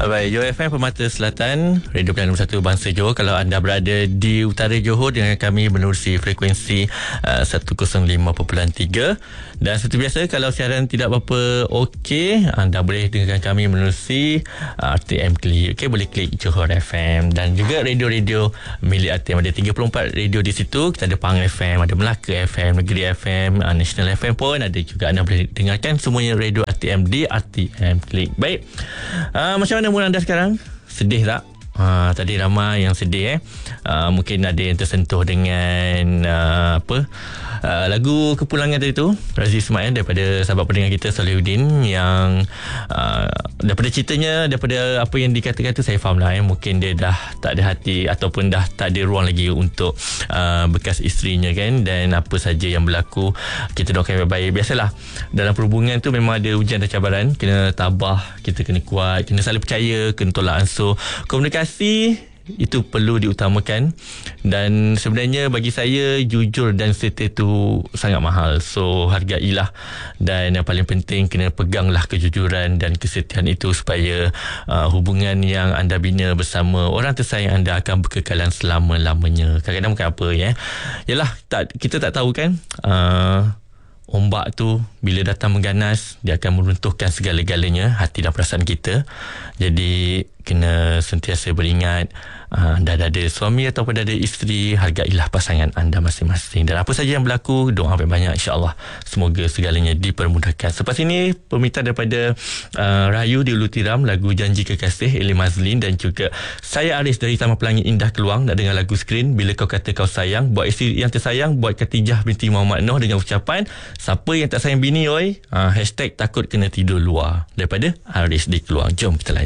Baik, Johor FM Permata Selatan, Radio Pilihan Nombor 1 Bangsa Johor. Kalau anda berada di utara Johor, dengan kami menerusi frekuensi 105.3. Dan seperti biasa, kalau siaran tidak berapa okey, anda boleh dengarkan kami menerusi RTM Klik. Okey, boleh klik Johor FM. Dan juga radio-radio milik RTM. Ada 34 radio di situ. Kita ada Pang FM, ada Melaka FM, Negeri FM, National FM pun ada juga. Anda boleh dengarkan semuanya radio RTM di RTM Klik. Baik, macam mana mood anda sekarang? Sedih tak? Tadi ramai yang sedih. Mungkin ada yang tersentuh dengan lagu Kepulangan tadi tu, Razi Ismail, daripada sahabat pendengar kita Solihuddin, yang daripada ceritanya, daripada apa yang dikatakan tu, saya faham lah. Mungkin dia dah tak ada hati ataupun dah tak ada ruang lagi untuk bekas isterinya kan. Dan apa saja yang berlaku, kita doakan yang baik. Biasalah dalam perhubungan tu memang ada ujian dan cabaran, kena tabah, kita kena kuat, kena saling percaya, kena tolak ansur. Komunikasi itu perlu diutamakan, dan sebenarnya bagi saya jujur dan setia tu sangat mahal. So hargailah, dan yang paling penting kena peganglah kejujuran dan kesetiaan itu, supaya hubungan yang anda bina bersama orang tersayang anda akan berkekalan selama-lamanya. Kadang-kadang bukan apa yalah, kita tak tahu kan, ombak tu bila datang mengganas, dia akan meruntuhkan segala-galanya, hati dan perasaan kita. Jadi kena sentiasa beringat, dah ada suami ataupun dah ada isteri, hargailah pasangan anda masing-masing. Dan apa saja yang berlaku, doa banyak-banyak, insya-Allah semoga segalanya dipermudahkan. Selepas ini permintaan daripada Rahayu di Ulu Tiram, lagu Janji Kekasih Eli Mazlin, dan juga saya Aris dari Taman Pelangi Indah Keluang nak dengar lagu Skrin Bila Kau Kata Kau Sayang. Buat isteri yang tersayang, buat Khatijah binti Muhammad Noh dengan ucapan, siapa yang tak sayang bini oi, hashtag takut kena tidur luar, daripada Aris di Keluang. Jom kita layan.